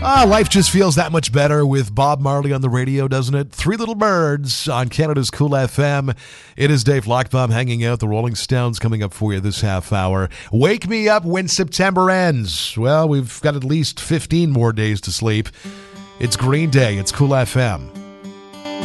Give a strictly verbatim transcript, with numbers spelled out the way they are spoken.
Ah, life just feels that much better with Bob Marley on the radio, doesn't it? Three Little Birds on Canada's Cool F M. It is Dave Lockbaum hanging out. The Rolling Stones coming up for you this half hour. Wake me up when September ends. Well, we've got at least fifteen more days to sleep. It's Green Day. It's Cool F M.